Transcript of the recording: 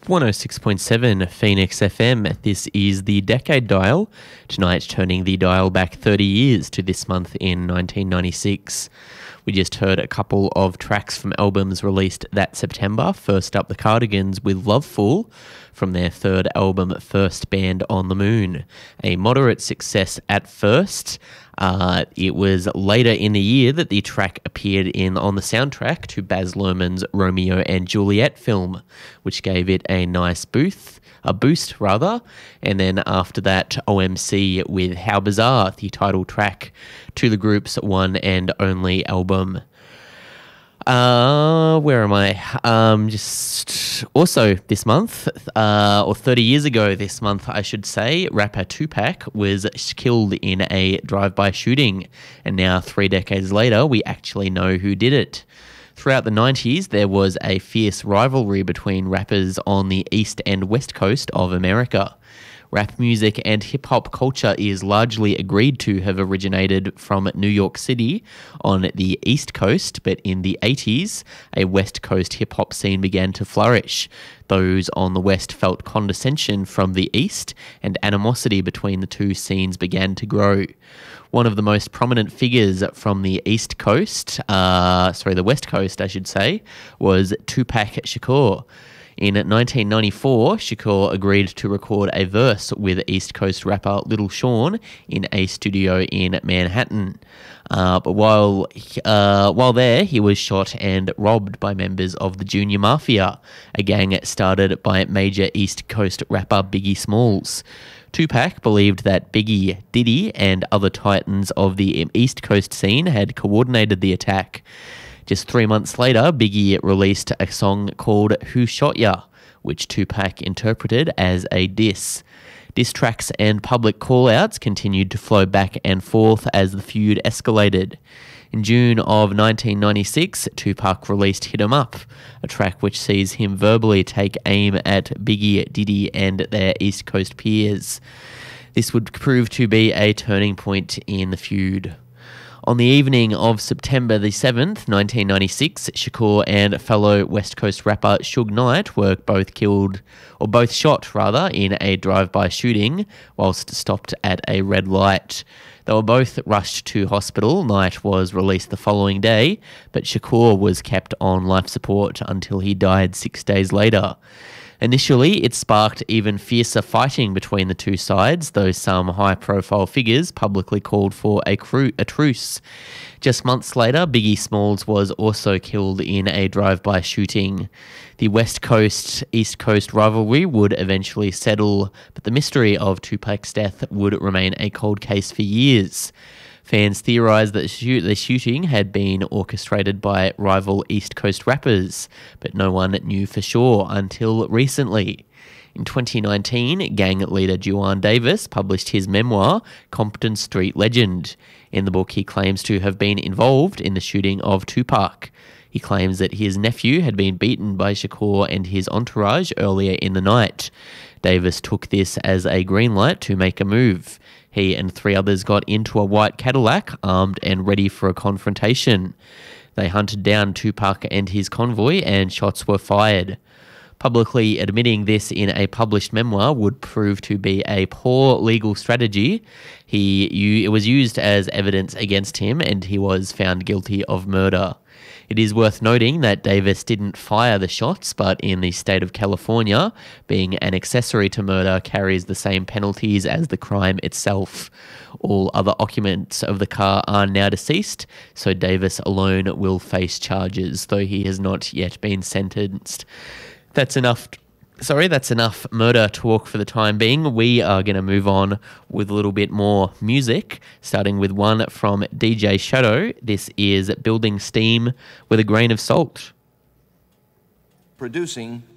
106.7 Phoenix FM. This is the Decade Dial. Tonight, turning the dial back 30 years to this month in 1996. We just heard a couple of tracks from albums released that September. First up, the Cardigans with Loveful from their third album, First Band on the Moon. A moderate success at first. It was later in the year that the track appeared on the soundtrack to Baz Luhrmann's Romeo and Juliet film, which gave it a nice boost, and then after that, OMC with How Bizarre, the title track to the group's one and only album. Where am I? Just also this month, or 30 years ago this month, I should say, rapper Tupac was killed in a drive-by shooting. And now, 3 decades later, we actually know who did it. Throughout the 90s, there was a fierce rivalry between rappers on the East and West Coast of America. Rap music and hip-hop culture is largely agreed to have originated from New York City on the East Coast, but in the 80s, a West Coast hip-hop scene began to flourish. Those on the West felt condescension from the East, and animosity between the two scenes began to grow. One of the most prominent figures from the West Coast, I should say, was Tupac Shakur. In 1994, Shakur agreed to record a verse with East Coast rapper Little Sean in a studio in Manhattan. But while there, he was shot and robbed by members of the Junior Mafia, a gang started by major East Coast rapper Biggie Smalls. Tupac believed that Biggie, Diddy, and other titans of the East Coast scene had coordinated the attack. Just 3 months later, Biggie released a song called Who Shot Ya?, which Tupac interpreted as a diss. Diss tracks and public call-outs continued to flow back and forth as the feud escalated. In June of 1996, Tupac released Hit 'Em Up, a track which sees him verbally take aim at Biggie, Diddy, and their East Coast peers. This would prove to be a turning point in the feud. On the evening of September the 7th, 1996, Shakur and fellow West Coast rapper Suge Knight were both shot in a drive-by shooting whilst stopped at a red light. They were both rushed to hospital. Knight was released the following day, but Shakur was kept on life support until he died 6 days later. Initially, it sparked even fiercer fighting between the two sides, though some high-profile figures publicly called for a truce. Just months later, Biggie Smalls was also killed in a drive-by shooting. The West Coast-East Coast rivalry would eventually settle, but the mystery of Tupac's death would remain a cold case for years. Fans theorised that the shooting had been orchestrated by rival East Coast rappers, but no one knew for sure until recently. In 2019, gang leader Juwan Davis published his memoir, Compton Street Legend. In the book, he claims to have been involved in the shooting of Tupac. He claims that his nephew had been beaten by Shakur and his entourage earlier in the night. Davis took this as a green light to make a move. He and 3 others got into a white Cadillac, armed and ready for a confrontation. They hunted down Tupac and his convoy, and shots were fired. Publicly admitting this in a published memoir would prove to be a poor legal strategy. It was used as evidence against him, and he was found guilty of murder. It is worth noting that Davis didn't fire the shots, but in the state of California, being an accessory to murder carries the same penalties as the crime itself. All other occupants of the car are now deceased, so Davis alone will face charges, though he has not yet been sentenced. That's enough murder talk for the time being. We are going to move on with a little bit more music, starting with one from DJ Shadow. This is Building Steam with a Grain of Salt. Producing